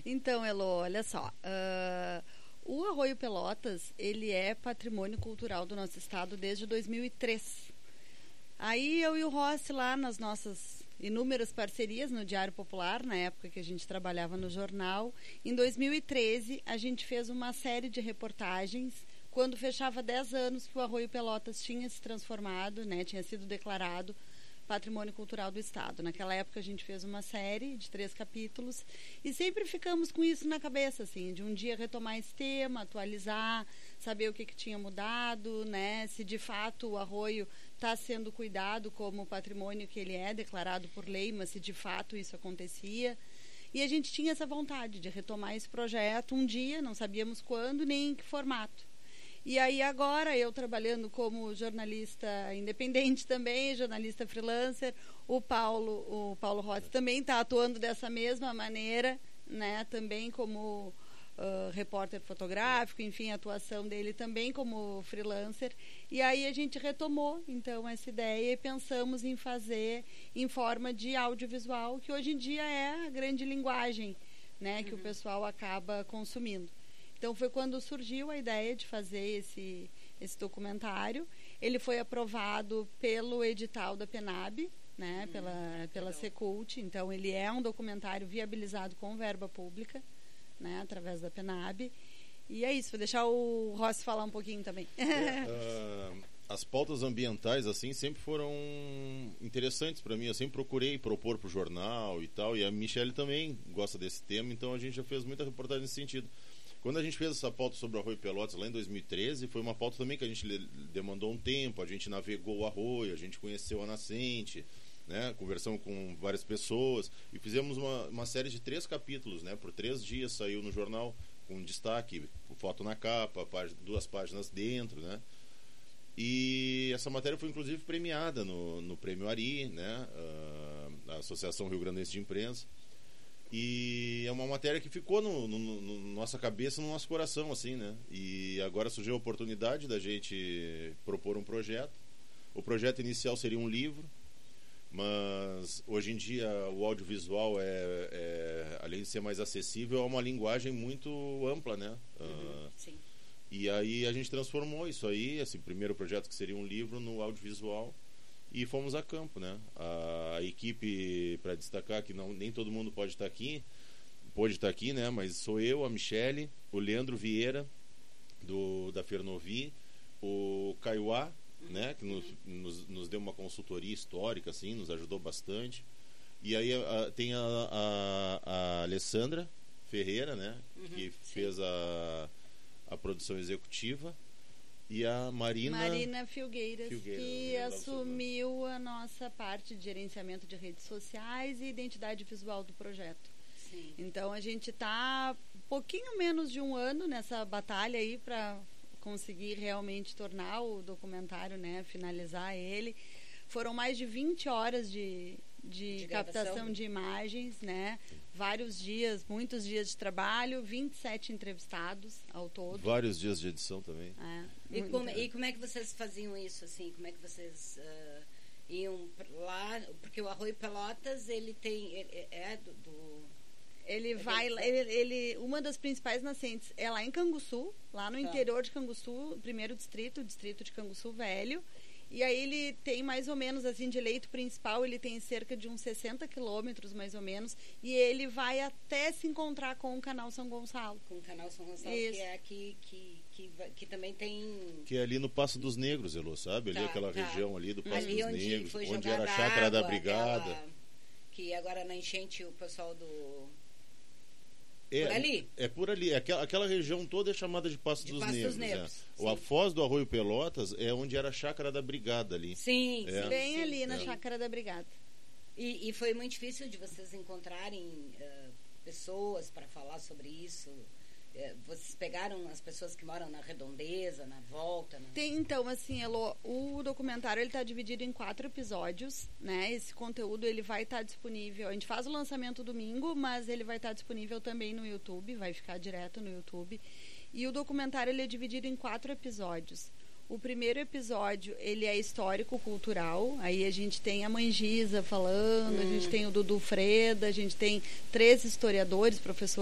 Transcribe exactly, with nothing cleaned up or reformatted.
Então, Elô, olha só, uh, o Arroio Pelotas, ele é patrimônio cultural do nosso estado desde dois mil e três. Aí eu e o Rossi lá nas nossas inúmeras parcerias no Diário Popular, na época que a gente trabalhava no jornal, em dois mil e treze a gente fez uma série de reportagens quando fechava dez anos que o Arroio Pelotas tinha se transformado, né, tinha sido declarado Patrimônio Cultural do Estado. Naquela época a gente fez uma série de três capítulos e sempre ficamos com isso na cabeça, assim, de um dia retomar esse tema, atualizar, saber o que, que tinha mudado, né, se de fato o Arroio está sendo cuidado como patrimônio que ele é, declarado por lei, mas se de fato isso acontecia. E a gente tinha essa vontade de retomar esse projeto um dia, não sabíamos quando nem em que formato. E aí agora, eu trabalhando como jornalista independente também, jornalista freelancer, o Paulo, o Paulo Rossi também está atuando dessa mesma maneira, né, também como uh, repórter fotográfico, enfim, a atuação dele também como freelancer. E aí a gente retomou, então, essa ideia e pensamos em fazer em forma de audiovisual, que hoje em dia é a grande linguagem, né, que uhum. o pessoal acaba consumindo. Então, foi quando surgiu a ideia de fazer esse, esse documentário. Ele foi aprovado pelo edital da Penab, né, hum, pela, pela Secult. Então, ele é um documentário viabilizado com verba pública, né, através da Penab. E é isso, vou deixar o Rossi falar um pouquinho também. É, uh, as pautas ambientais, assim, sempre foram interessantes para mim. Eu sempre procurei propor para o jornal e tal. E a Michele também gosta desse tema, então a gente já fez muita reportagem nesse sentido. Quando a gente fez essa pauta sobre o Arroio Pelotas lá em dois mil e treze, foi uma pauta também que a gente demandou um tempo, a gente navegou o arroio, a gente conheceu a nascente, né, conversamos com várias pessoas e fizemos uma, uma série de três capítulos, né, por três dias saiu no jornal com destaque, foto na capa, página, duas páginas dentro, né, e essa matéria foi inclusive premiada no, no Prêmio Ari, né, a Associação Rio Grandense de Imprensa. E é uma matéria que ficou no, no, no nossa cabeça, no nosso coração, assim, né? E agora surgiu a oportunidade da gente propor um projeto. O projeto inicial seria um livro, mas hoje em dia o audiovisual é, é além de ser mais acessível, é uma linguagem muito ampla, né? Uhum, uh, sim. E aí a gente transformou isso aí, esse primeiro projeto que seria um livro, no audiovisual. E fomos a campo, né? A, a equipe, para destacar que não, nem todo mundo pode estar aqui, pode estar aqui, né? Mas sou eu, a Michele, o Leandro Vieira, do, da Fernovi, o Caiuá, uhum. né? Que nos, nos, nos deu uma consultoria histórica, assim, nos ajudou bastante. E aí a, a, tem a, a, a Alessandra Ferreira, né? Uhum, que sim. fez a, a produção executiva. E a Marina... Marina Filgueiras, Filgueiras que assumiu a nossa parte de gerenciamento de redes sociais e identidade visual do projeto. Sim. Então, a gente está um pouquinho menos de um ano nessa batalha aí para conseguir realmente tornar o documentário, né, finalizar ele. Foram mais de vinte horas de, de, de captação de imagens, né? Vários dias, muitos dias de trabalho, vinte e sete entrevistados ao todo. Vários dias de edição também. É, e, como, e como é que vocês faziam isso, assim? Como é que vocês uh, iam lá? Porque o Arroio Pelotas, ele tem... Ele é do... do ele vai... Ele, ele, uma das principais nascentes é lá em Canguçu, lá no tá. interior de Canguçu, primeiro distrito, o distrito de Canguçu Velho. E aí ele tem mais ou menos, assim, de leito principal, ele tem cerca de uns sessenta quilômetros, mais ou menos, e ele vai até se encontrar com o Canal São Gonçalo. Com o Canal São Gonçalo, Isso. que é aqui, que, que, que também tem... Que é ali no Passo dos Negros, Elô, sabe? Ali tá, aquela tá. região ali do Passo ali dos onde Negros, foi onde era a água, chácara da Brigada. Aquela, que agora na enchente o pessoal do... É, por ali? É por ali. Aquela, aquela região toda é chamada de Passo de dos Passo Negros. Dos Negros é. A foz do Arroio Pelotas é onde era a chácara da Brigada ali. Sim, é. sim bem sim, ali sim. na chácara da Brigada. E, e foi muito difícil de vocês encontrarem uh, pessoas para falar sobre isso? Uh, vocês pegaram as pessoas que moram na redondeza, na volta? Na... Tem, então, assim, Elô, o documentário ele está dividido em quatro episódios, né? Esse conteúdo ele vai estar tá disponível. A gente faz o lançamento domingo, mas ele vai estar tá disponível também no YouTube, vai ficar direto no YouTube. E o documentário ele é dividido em quatro episódios. O primeiro episódio, ele é histórico-cultural. Aí a gente tem a Mãe Giza falando, hum. a gente tem o Dudu Freda, a gente tem três historiadores, professores